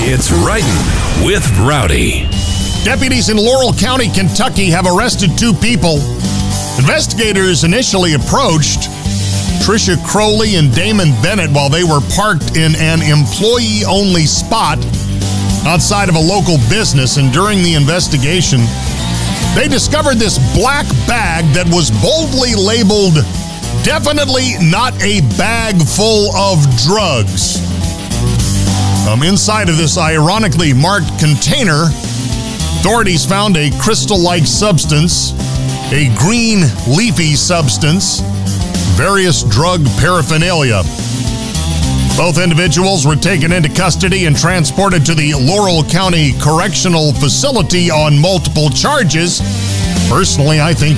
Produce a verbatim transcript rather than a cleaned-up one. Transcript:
It's Writing with Rowdy. Deputies in Laurel County, Kentucky have arrested two people. Investigators initially approached Tricia Crowley and Damon Bennett while they were parked in an employee-only spot outside of a local business, and during the investigation, they discovered this black bag that was boldly labeled, "Definitely not a bag full of drugs." Um, inside of this ironically marked container, authorities found a crystal-like substance, a green leafy substance, various drug paraphernalia. Both individuals were taken into custody and transported to the Laurel County Correctional Facility on multiple charges. Personally, I think